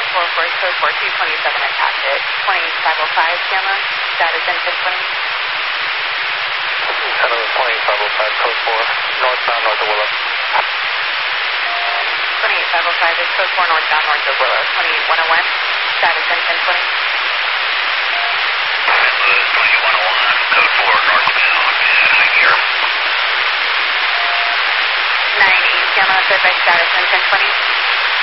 44 is code 4227 at Packet. 20505, Gamma, status engine 20. Hello, 20505, code 4, northbound north of Willow. 28505 is code 4 northbound north of Willow. 28101, status engine 20. St. Louis 2101, code 4 northbound at high gear. 9 East, Gamma, code by status engine 20.